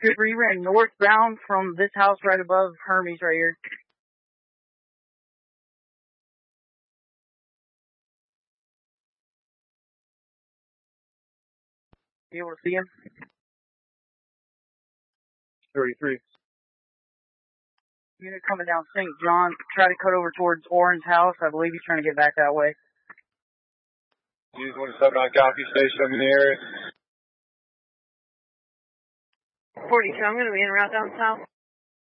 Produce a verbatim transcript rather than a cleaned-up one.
Trooper, you ran northbound from this house right above Hermes right here. You able to see him? thirty-three. Unit coming down Saint John. Try to cut over towards Orange House. I believe he's trying to get back that way. Use one seven nine copy, station in the area. forty-two, I'm going to be en route down south.